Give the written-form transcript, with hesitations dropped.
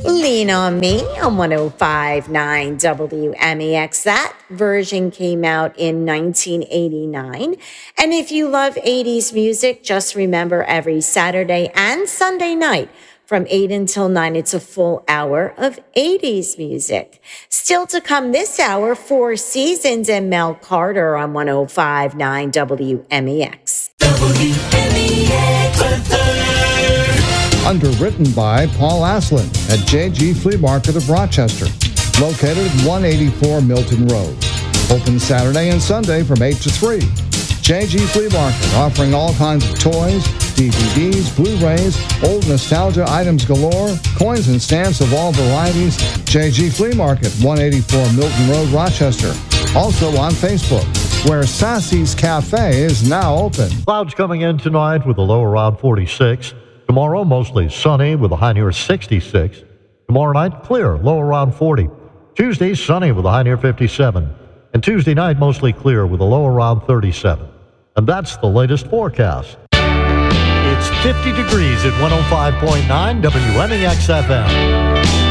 Lean on Me on 105.9 WMEX. That version came out in 1989. And if you love 80s music, just remember every Saturday and Sunday night from 8 until 9, it's a full hour of 80s music. Still to come this hour, Four Seasons and Mel Carter on 105.9 WMEX. Underwritten by Paul Aslin at JG Flea Market of Rochester, located at 184 Milton Road. Open Saturday and Sunday from 8 to 3. JG Flea Market, offering all kinds of toys, DVDs, Blu-rays, old nostalgia items galore, coins and stamps of all varieties. JG Flea Market, 184 Milton Road, Rochester. Also on Facebook, where Sassy's Cafe is now open. Clouds coming in tonight with a low around 46. Tomorrow, mostly sunny with a high near 66. Tomorrow night, clear, low around 40. Tuesday, sunny with a high near 57. And Tuesday night, mostly clear with a low around 37. And that's the latest forecast. It's 50 degrees at 105.9 WMEX FM.